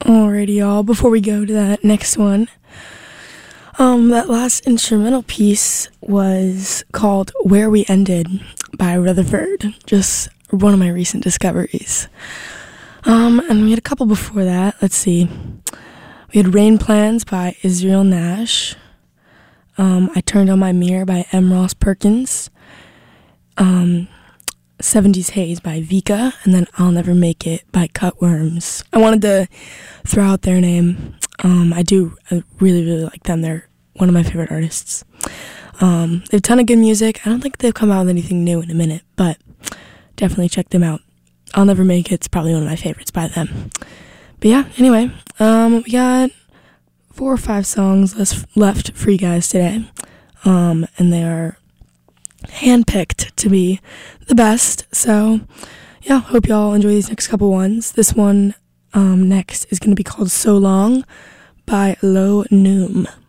Alrighty, y'all. Before we go to that next one, that last instrumental piece was called Where We Ended by Rutherford, just one of my recent discoveries. And we had a couple before that. Let's see. We had Rain Plans by Israel Nash. I Turned on My Mirror by M. Ross Perkins. 70s Haze by Vika, and then I'll Never Make It by Cutworms. I wanted to throw out their name. I really, really like them. They're one of my favorite artists. They have a ton of good music. I don't think they've come out with anything new in a minute, but definitely check them out. I'll Never Make It's probably one of my favorites by them. But yeah, anyway, we got 4 or 5 songs left for you guys today. And they are handpicked to be the best. So yeah, hope y'all enjoy these next couple ones. This one next is going to be called So Long by Lo Noom.